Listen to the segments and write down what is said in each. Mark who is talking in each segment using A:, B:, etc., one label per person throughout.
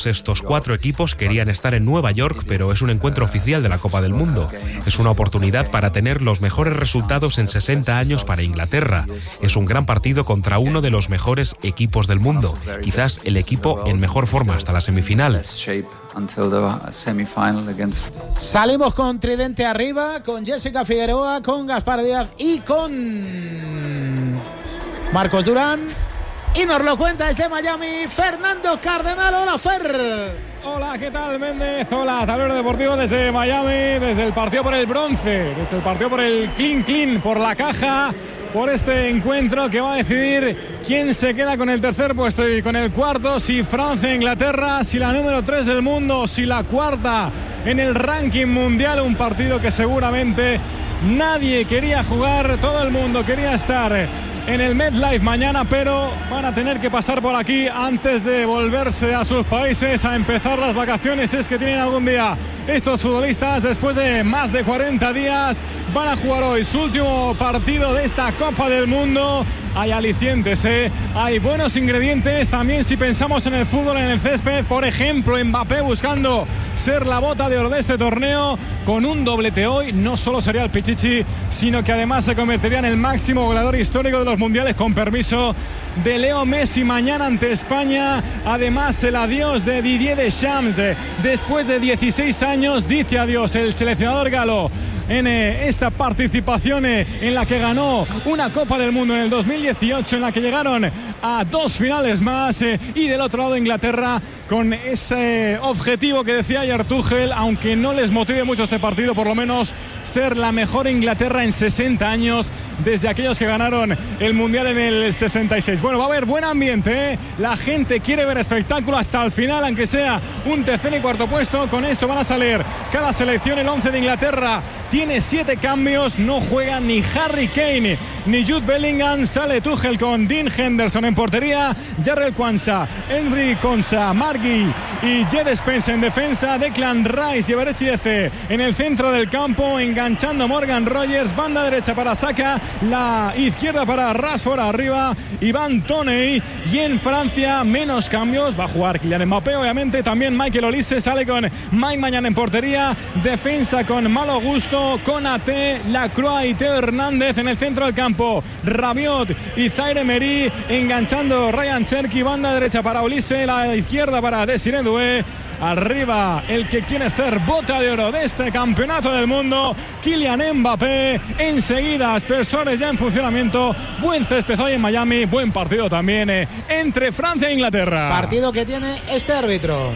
A: Todos estos 4 equipos querían estar en Nueva York, pero es un encuentro oficial de la Copa del Mundo. Es una oportunidad para tener los mejores resultados en 60 años para Inglaterra. Es un gran partido contra uno de los mejores equipos del mundo, quizás el equipo en mejor forma hasta la semifinal.
B: Salimos con tridente arriba, con Jessica Figueroa, con Gaspar Díaz y con Marcos Durán. Y nos lo cuenta desde Miami Fernando Cardenal. Hola, Fer.
C: Hola, ¿qué tal, Méndez? Hola, Tablero Deportivo desde Miami, desde el partido por el bronce, desde el partido por el clean, por la caja, por este encuentro que va a decidir quién se queda con el tercer puesto y con el cuarto, si Francia, Inglaterra, si la número 3 del mundo, si la cuarta en el ranking mundial. Un partido que seguramente nadie quería jugar, todo el mundo quería estar en el MetLife mañana, pero van a tener que pasar por aquí antes de volverse a sus países a empezar las vacaciones. Es que tienen algún día estos futbolistas, después de más de 40 días, van a jugar hoy su último partido de esta Copa del Mundo. Hay alicientes, hay buenos ingredientes también si pensamos en el fútbol, en el césped. Por ejemplo, Mbappé buscando ser la bota de oro de este torneo con un doblete hoy. No solo sería el Pichichi, sino que además se convertiría en el máximo goleador histórico de los mundiales, con permiso de Leo Messi mañana ante España. Además, el adiós de Didier Deschamps. Después de 16 años dice adiós el seleccionador galo en esta participación en la que ganó una Copa del Mundo en el 2018, en la que llegaron a 2 finales más, y del otro lado Inglaterra con ese objetivo que decía ayer Tuchel, aunque no les motive mucho este partido, por lo menos ser la mejor Inglaterra en 60 años desde aquellos que ganaron el Mundial en el 66. Bueno, va a haber buen ambiente, la gente quiere ver espectáculo hasta el final, aunque sea un tercer y cuarto puesto. Con esto van a salir cada selección. El 11 de Inglaterra tiene 7 cambios, no juega ni Harry Kane ni Jude Bellingham. Sale Tuchel con Dean Henderson en portería, Jarrell Quansah, Henry Konsa, Margui y Jed Spence en defensa, Declan Rice y Eberechi Eze en el centro del campo, enganchando Morgan Rogers, banda derecha para Saka, la izquierda para Rashford, arriba Ivan Toney. Y en Francia menos cambios, va a jugar Kylian Mbappé obviamente, también Michael Olise, sale con Mike Maignan en portería, defensa con Malo Gusto, Konaté, Lacroix y Teo Hernández en el centro del campo, Rabiot y Zaire Emery, enganchando Ryan Cherki, banda derecha para Olise, la izquierda para Desiré Doué. Arriba el que quiere ser bota de oro de este campeonato del mundo, Kylian Mbappé. Enseguida aspersores ya en funcionamiento. Buen césped hoy en Miami, buen partido también entre Francia e Inglaterra.
B: Partido que tiene este árbitro.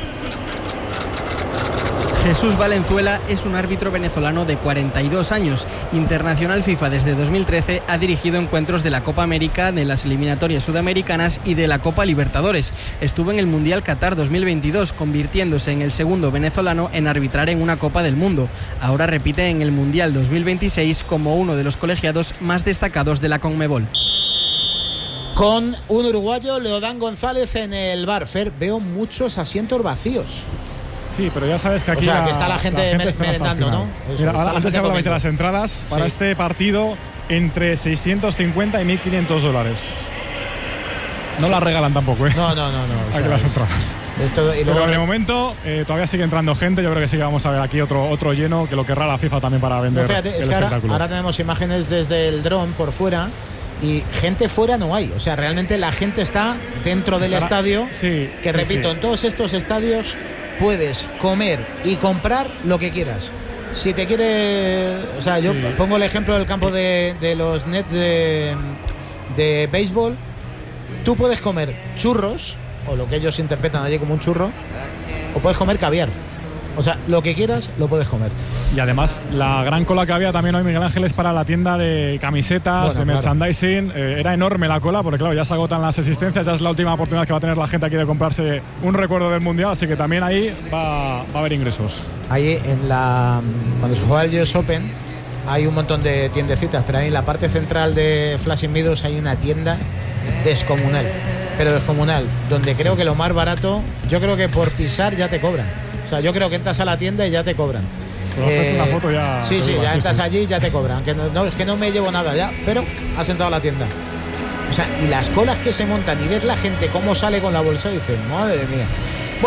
D: Jesús Valenzuela es un árbitro venezolano de 42 años. Internacional FIFA desde 2013, ha dirigido encuentros de la Copa América, de las eliminatorias sudamericanas y de la Copa Libertadores. Estuvo en el Mundial Qatar 2022, convirtiéndose en el segundo venezolano en arbitrar en una Copa del Mundo. Ahora repite en el Mundial 2026 como uno de los colegiados más destacados de la Conmebol.
B: Con un uruguayo, Leodán González, en el bar. Fer, veo muchos asientos vacíos.
C: Sí, pero ya sabes que aquí
B: que está la gente merendando, ¿no?
C: Mira, antes ya hablabais de las entradas para este partido, entre 650 y $1.500. No las regalan tampoco, ¿eh?
B: No.
C: Aquí las entradas. Pero de momento todavía sigue entrando gente. Yo creo que sí que vamos a ver aquí otro lleno, que lo querrá la FIFA también para vender.
B: No, fíjate,
C: el
B: es que
C: espectáculo.
B: ahora tenemos imágenes desde el dron por fuera. Y gente fuera no hay, o sea, realmente la gente está dentro del estadio.
C: Sí,
B: que repito, en todos estos estadios puedes comer y comprar lo que quieras. Si te quiere, o sea, yo pongo el ejemplo del campo de los Nets de béisbol. Tú puedes comer churros, o lo que ellos interpretan allí como un churro, o puedes comer caviar. O sea, lo que quieras lo puedes comer.
C: Y además, la gran cola que había también hoy, Miguel Ángel, es para la tienda de camisetas, de merchandising. Era enorme la cola, porque claro, ya se agotan las existencias. Ya es la última oportunidad que va a tener la gente aquí de comprarse un recuerdo del Mundial. Así que también ahí va a haber ingresos.
B: Ahí cuando se juega el US Open hay un montón de tiendecitas, pero ahí en la parte central de Flushing Meadows hay una tienda descomunal. Pero descomunal, donde creo que lo más barato, yo creo que por pisar ya te cobran. O sea, yo creo que entras a la tienda y ya te cobran.
C: Una foto ya.
B: Sí, ya entras allí y ya te cobran. Que no, es que no me llevo nada ya, pero has entrado a la tienda. O sea, y las colas que se montan y ves la gente cómo sale con la bolsa, y dices, madre mía.